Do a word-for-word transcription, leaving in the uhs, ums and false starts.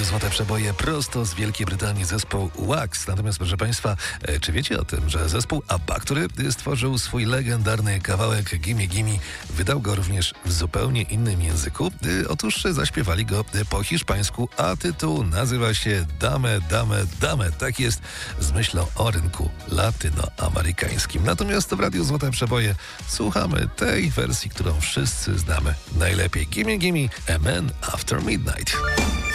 Złote Przeboje prosto z Wielkiej Brytanii, zespół Wax. Natomiast, proszę Państwa, czy wiecie o tym, że zespół ABBA, który stworzył swój legendarny kawałek Gimme Gimme, wydał go również w zupełnie innym języku? Otóż zaśpiewali go po hiszpańsku, a tytuł nazywa się Dame, Dame, Dame. Tak jest z myślą o rynku latynoamerykańskim. Natomiast w Radiu Złote Przeboje słuchamy tej wersji, którą wszyscy znamy najlepiej. Gimme Gimme, A Man After Midnight.